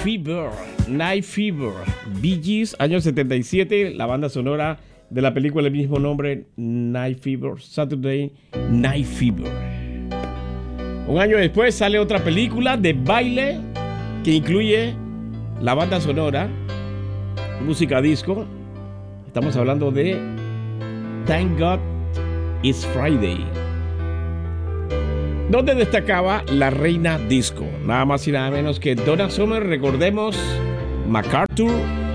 Fever. Night Fever. Bee Gees, año 77, la banda sonora de la película del mismo nombre, Night Fever, Saturday Night Fever. Un año después sale otra película de baile que incluye la banda sonora, música disco. Estamos hablando de Thank God It's Friday, donde destacaba la reina disco, nada más y nada menos que Donna Summer. Recordemos MacArthur